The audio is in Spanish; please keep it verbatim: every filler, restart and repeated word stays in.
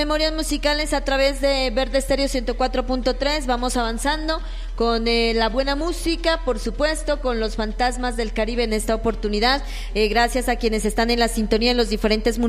Memorias musicales a través de Verde Estéreo ciento cuatro punto tres. Vamos avanzando con eh, la buena música, por supuesto, con los fantasmas del Caribe en esta oportunidad. Eh, gracias a quienes están en la sintonía en los diferentes municipios.